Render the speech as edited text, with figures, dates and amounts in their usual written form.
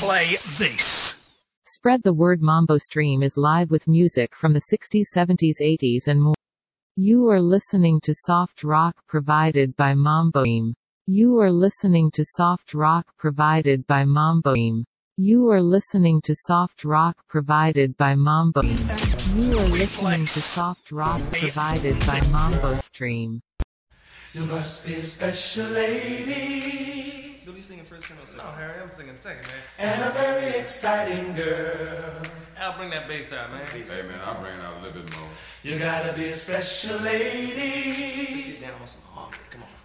play this. Spread the word. Mambo Stream is live with music from the 60s, 70s, 80s and more. You are listening to soft rock provided by Mambo Stream. You are listening to soft rock provided by Mambo Stream. You are listening to soft rock provided by Mambo Stream. You are listening to soft rock provided by Mambo Stream. You must be a special lady. You'll be singing first and no, Harry, I'm singing second, man. And a very exciting girl. I'll bring that bass out, man. Hey, man, I'll bring it out a little bit more. You gotta be a special lady. Let's get down on some harmony. Come on.